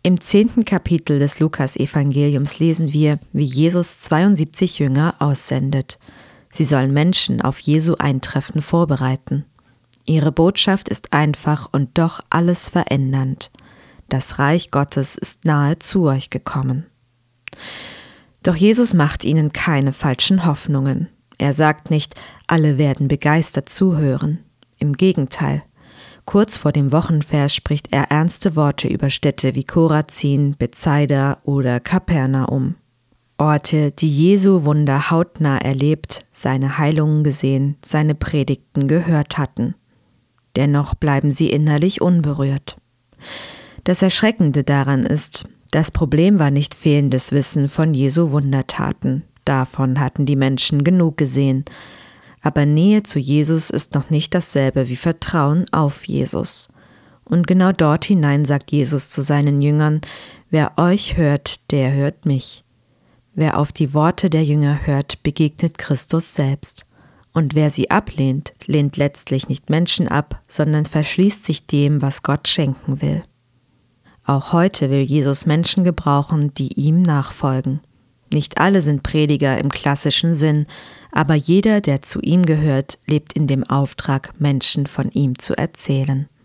Im 10. Kapitel des Lukas-Evangeliums lesen wir, wie Jesus 72 Jünger aussendet. Sie sollen Menschen auf Jesu Eintreffen vorbereiten. Ihre Botschaft ist einfach und doch alles verändernd. Das Reich Gottes ist nahe zu euch gekommen. Doch Jesus macht ihnen keine falschen Hoffnungen. Er sagt nicht, alle werden begeistert zuhören. Im Gegenteil. Kurz vor dem Wochenvers spricht er ernste Worte über Städte wie Chorazin, Bethsaida oder Kapernaum. Orte, die Jesu Wunder hautnah erlebt, seine Heilungen gesehen, seine Predigten gehört hatten. Dennoch bleiben sie innerlich unberührt. Das Erschreckende daran ist, das Problem war nicht fehlendes Wissen von Jesu Wundertaten. Davon hatten die Menschen genug gesehen. Aber Nähe zu Jesus ist noch nicht dasselbe wie Vertrauen auf Jesus. Und genau dort hinein sagt Jesus zu seinen Jüngern, wer euch hört, der hört mich. Wer auf die Worte der Jünger hört, begegnet Christus selbst. Und wer sie ablehnt, lehnt letztlich nicht Menschen ab, sondern verschließt sich dem, was Gott schenken will. Auch heute will Jesus Menschen gebrauchen, die ihm nachfolgen. Nicht alle sind Prediger im klassischen Sinn, aber jeder, der zu ihm gehört, lebt in dem Auftrag, Menschen von ihm zu erzählen.